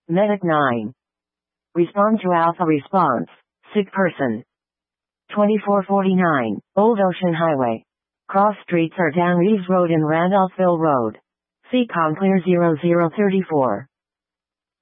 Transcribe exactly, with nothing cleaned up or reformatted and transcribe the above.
Medic nine. Respond to Alpha response. Sick person. twenty-four forty-nine, Old Ocean Highway. Cross streets are down Reeves Road and Randolphville Road. C COM clear zero zero three four.